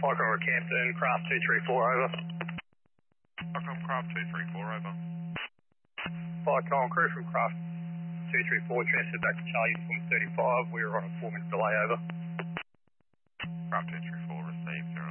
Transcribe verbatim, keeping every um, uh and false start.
Falcon Rockhampton, craft two three four, over. Falcon craft two three four, over. Falcon crew from craft two three four, transferred back to Charlie from thirty-five. We were on a four minute delay, over. Craft two three four, received, zero.